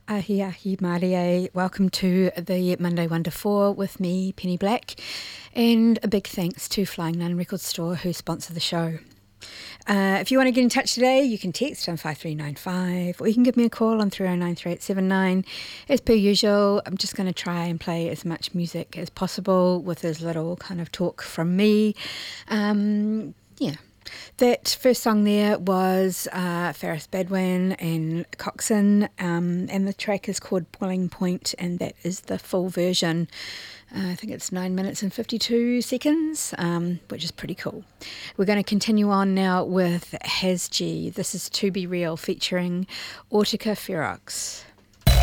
Ahi ahi Marie, welcome to the Monday Wonder 4 with me, Penny Black, and a big thanks to Flying Nun Record Store who sponsor the show. If you want to get in touch today, you can text on 5395 or you can give me a call on 309 3879. As per usual, I'm just going to try and play as much music as possible with as little kind of talk from me. Yeah. That first song there was Ferris Badwin and Coxon, and the track is called Boiling Point, and that is the full version. I think it's 9 minutes and 52 seconds, which is pretty cool. We're going to continue on now with Has G. This is To Be Real featuring Autica Ferox.